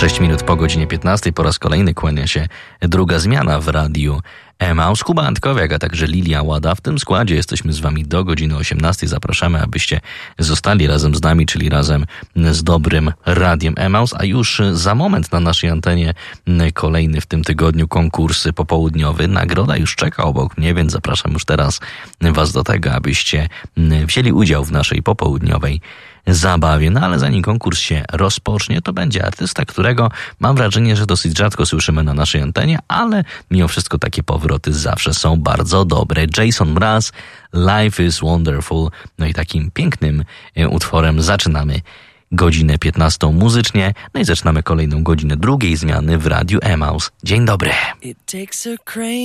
6 minut po godzinie 15 po raz kolejny kłania się druga zmiana w radiu Emaus. Kuba Antkowiak, a także Lilia Łada. W tym składzie jesteśmy z wami do godziny 18. Zapraszamy, abyście zostali razem z nami, czyli razem z dobrym radiem Emaus. A już za moment na naszej antenie kolejny w tym tygodniu konkurs popołudniowy. Nagroda już czeka obok mnie, więc zapraszam już teraz was do tego, abyście wzięli udział w naszej popołudniowej zabawie. No ale zanim konkurs się rozpocznie, to będzie artysta, którego mam wrażenie, że dosyć rzadko słyszymy na naszej antenie, ale mimo wszystko takie powroty zawsze są bardzo dobre. Jason Mraz, Life is Wonderful. No i takim pięknym utworem zaczynamy godzinę 15 muzycznie, no i zaczynamy kolejną godzinę drugiej zmiany w radiu Emaus. Dzień dobry.